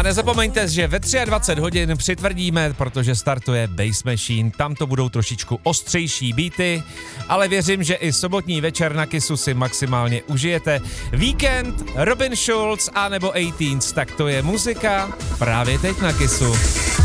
nezapomeňte, že ve 23 hodin přitvrdíme, protože startuje Bass Machine, tam to budou trošičku ostřejší beaty, ale věřím, že i sobotní večer na Kissu si maximálně užijete. Víkend, Robin Schulz a nebo 18, tak to je muzika právě teď na Kissu.